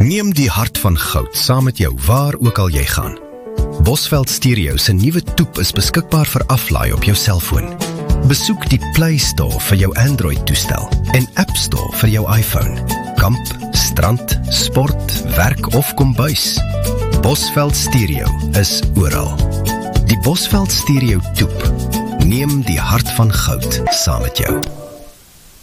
Neem die hart van goud saam met jou waar ook al jy gaan. Bosveld Stereo se nuwe toep is beskikbaar vir aflaai op jou selfoon. Besoek die Play Store vir jou Android-toestel en App Store vir jou iPhone. Kamp, strand, sport, werk of kombuis. Bosveld Stereo is oral. Die Bosveld Stereo toep. Neem die hart van goud saam met jou.